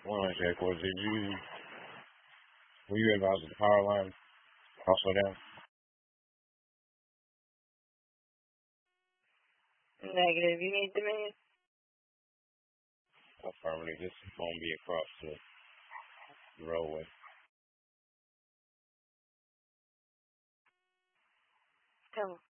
One Jack, was it you? Were you advised the power line also down? Negative. You need the man? Affirmative. This is going to be across the roadway. Come on.